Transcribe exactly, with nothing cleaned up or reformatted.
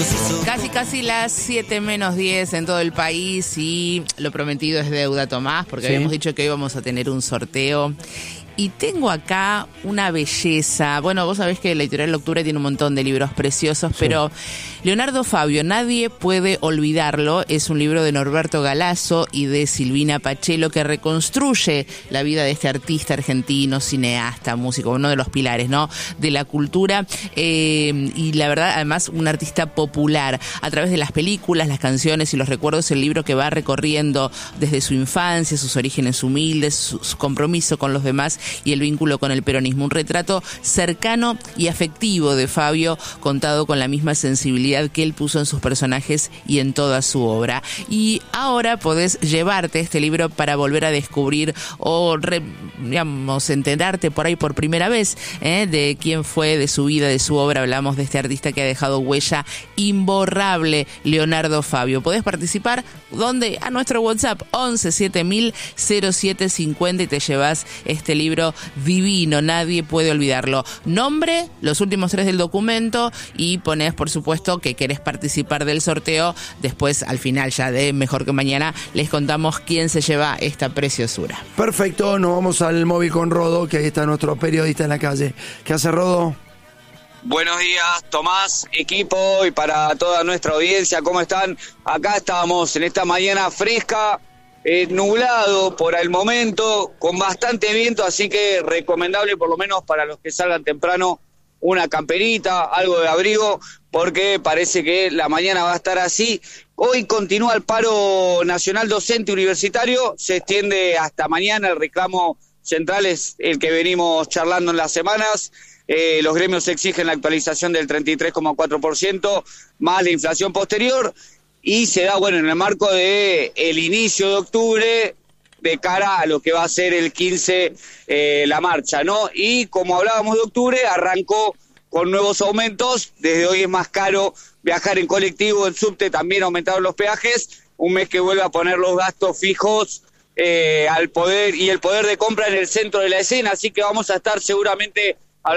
Casi, casi las siete menos diez en todo el país y lo prometido es deuda, Tomás, porque sí. Habíamos dicho que hoy vamos a tener un sorteo. Y tengo acá una belleza. Bueno, vos sabés que la Editorial Octubre tiene un montón de libros preciosos, sí. Pero Leonardo Fabio, nadie puede olvidarlo. Es un libro de Norberto Galazo y de Silvina Pachelo que reconstruye la vida de este artista argentino, cineasta, músico, uno de los pilares, ¿no?, de la cultura. Eh, y la verdad, además, un artista popular. A través de las películas, las canciones y los recuerdos, el libro que va recorriendo desde su infancia, sus orígenes humildes, su, su compromiso con los demás y el vínculo con el peronismo. Un retrato cercano y afectivo de Fabio, contado con la misma sensibilidad que él puso en sus personajes y en toda su obra. Y ahora podés llevarte este libro para volver a descubrir o, re, digamos, enterarte por ahí por primera vez ¿eh? de quién fue, de su vida, de su obra. Hablamos de este artista que ha dejado huella imborrable, Leonardo Fabio. Podés participar, ¿dónde? A nuestro WhatsApp, once siete mil cero siete cincuenta, y te llevas este libro divino, nadie puede olvidarlo. Nombre, los últimos tres del documento, y ponés, por supuesto, que querés participar del sorteo. Después, al final ya de Mejor que Mañana, les contamos quién se lleva esta preciosura. Perfecto, nos vamos al móvil con Rodo, que ahí está nuestro periodista en la calle. ¿Qué hace, Rodo? Buenos días, Tomás, equipo, y para toda nuestra audiencia, ¿cómo están? Acá estamos en esta mañana fresca, Eh, nublado por el momento, con bastante viento, así que recomendable por lo menos para los que salgan temprano una camperita, algo de abrigo, porque parece que la mañana va a estar así. Hoy continúa el paro nacional docente universitario, se extiende hasta mañana. El reclamo central es el que venimos charlando en las semanas. Eh, los gremios exigen la actualización del treinta y tres coma cuatro por ciento más la inflación posterior. Y se da, bueno, en el marco de el inicio de octubre, de cara a lo que va a ser el quince, eh, la marcha, ¿no? Y como hablábamos de octubre, arrancó con nuevos aumentos. Desde hoy es más caro viajar en colectivo, en subte, también aumentaron los peajes. Un mes que vuelve a poner los gastos fijos eh, al poder y el poder de compra en el centro de la escena. Así que vamos a estar seguramente